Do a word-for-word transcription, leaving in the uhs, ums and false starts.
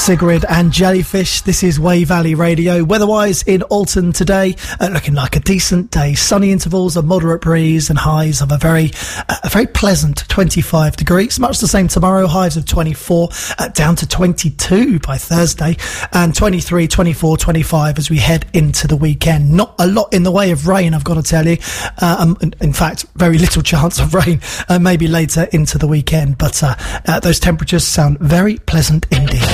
Sigrid and Jellyfish. This is Way Valley Radio. Weather-wise in Alton today, uh, looking like a decent day. Sunny intervals, a moderate breeze, and highs of a very, uh, a very pleasant twenty-five degrees. Much the same tomorrow. Highs of twenty-four, uh, down to twenty-two by Thursday, and twenty-three, twenty-four, twenty-five as we head into the weekend. Not a lot in the way of rain, I've got to tell you. Uh, um, in, in fact, very little chance of rain, uh, maybe later into the weekend. But uh, uh, those temperatures sound very pleasant indeed.